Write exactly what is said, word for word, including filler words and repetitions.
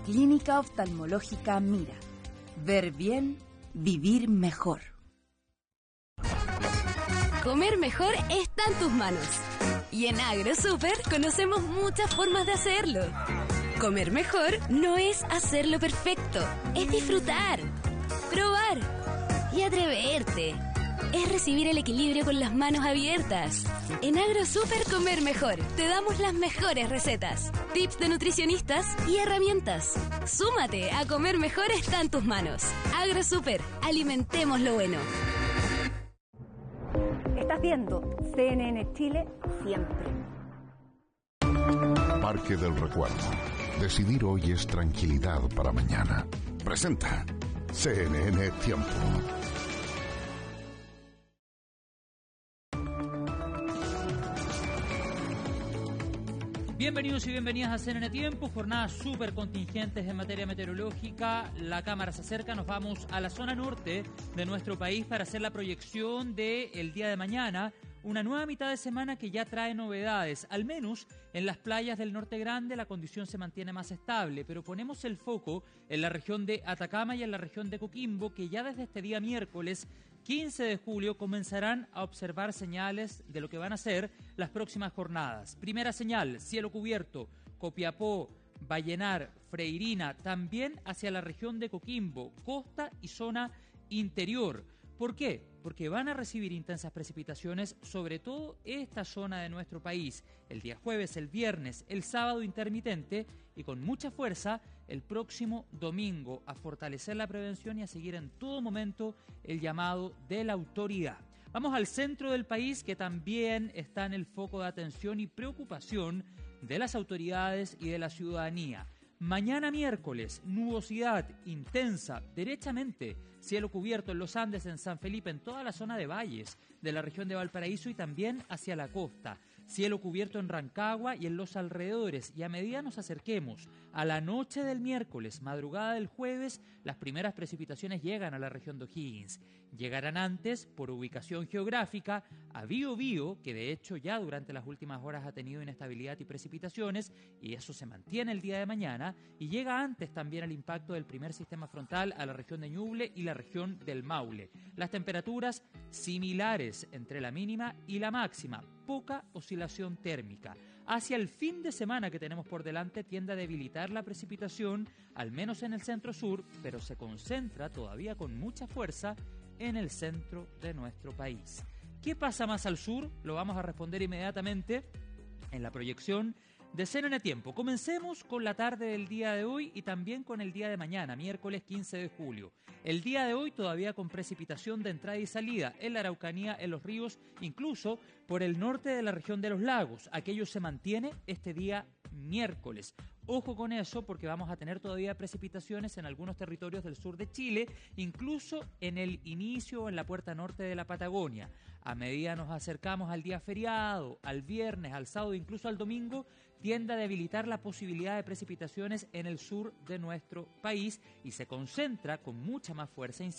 Clínica Oftalmológica Mira. Ver bien, vivir mejor. Comer mejor está en tus manos. Y en AgroSuper conocemos muchas formas de hacerlo. Comer mejor no es hacerlo perfecto, es disfrutar, probar y atreverte. Es recibir el equilibrio con las manos abiertas. En AgroSuper Comer Mejor te damos las mejores recetas, tips de nutricionistas y herramientas. Súmate a Comer Mejor está en tus manos. AgroSuper, alimentemos lo bueno. Estás viendo C N N Chile siempre. Parque del Recuerdo. Decidir hoy es tranquilidad para mañana. Presenta C N N Tiempo. Bienvenidos y bienvenidas a C N N Tiempo, jornadas súper contingentes en materia meteorológica. La cámara se acerca, nos vamos a la zona norte de nuestro país para hacer la proyección del día de mañana. Una nueva mitad de semana que ya trae novedades, al menos en las playas del Norte Grande la condición se mantiene más estable, pero ponemos el foco en la región de Atacama y en la región de Coquimbo, que ya desde este día miércoles quince de julio comenzarán a observar señales de lo que van a ser las próximas jornadas. Primera señal, cielo cubierto, Copiapó, Vallenar, Freirina, también hacia la región de Coquimbo, costa y zona interior. ¿Por qué? Porque van a recibir intensas precipitaciones, sobre todo esta zona de nuestro país, el día jueves, el viernes, el sábado intermitente y con mucha fuerza el próximo domingo, a fortalecer la prevención y a seguir en todo momento el llamado de la autoridad. Vamos al centro del país, que también está en el foco de atención y preocupación de las autoridades y de la ciudadanía. Mañana miércoles, nubosidad intensa, derechamente, cielo cubierto en los Andes, en San Felipe, en toda la zona de valles de la región de Valparaíso y también hacia la costa. Cielo cubierto en Rancagua y en los alrededores. Y a medida nos acerquemos a la noche del miércoles, madrugada del jueves, las primeras precipitaciones llegan a la región de O'Higgins. Llegarán antes, por ubicación geográfica, a Biobío, que de hecho ya durante las últimas horas ha tenido inestabilidad y precipitaciones, y eso se mantiene el día de mañana, y llega antes también el impacto del primer sistema frontal a la región de Ñuble y la región del Maule. Las temperaturas similares entre la mínima y la máxima, poca oscilación térmica. Hacia el fin de semana que tenemos por delante tiende a debilitar la precipitación, al menos en el centro-sur, pero se concentra todavía con mucha fuerza en el centro de nuestro país. ¿Qué pasa más al sur? Lo vamos a responder inmediatamente en la proyección de C N N Tiempo. Comencemos con la tarde del día de hoy y también con el día de mañana, miércoles quince de julio. El día de hoy todavía con precipitación de entrada y salida en la Araucanía, en los ríos, incluso por el norte de la región de los lagos. Aquello se mantiene este día miércoles. Ojo con eso, porque vamos a tener todavía precipitaciones en algunos territorios del sur de Chile, incluso en el inicio o en la puerta norte de la Patagonia. A medida nos acercamos al día feriado, al viernes, al sábado, incluso al domingo, tiende a debilitar la posibilidad de precipitaciones en el sur de nuestro país y se concentra con mucha más fuerza,